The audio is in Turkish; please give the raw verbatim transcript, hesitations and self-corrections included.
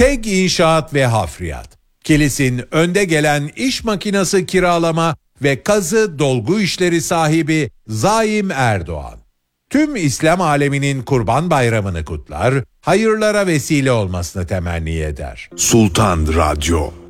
Teg İnşaat ve Hafriyat, Kilis'in önde gelen iş makinesi kiralama ve kazı dolgu işleri sahibi Zaim Erdoğan. Tüm İslam aleminin Kurban Bayramı'nı kutlar, hayırlara vesile olmasını temenni eder. Sultan Radyo.